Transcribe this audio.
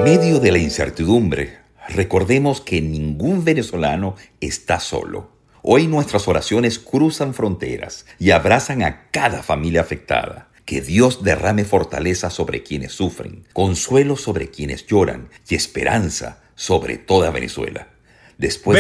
medio de la incertidumbre, recordemos que ningún venezolano está solo. Hoy nuestras oraciones cruzan fronteras y abrazan a cada familia afectada. Que Dios derrame fortaleza sobre quienes sufren, consuelo sobre quienes lloran y esperanza sobre toda Venezuela. Después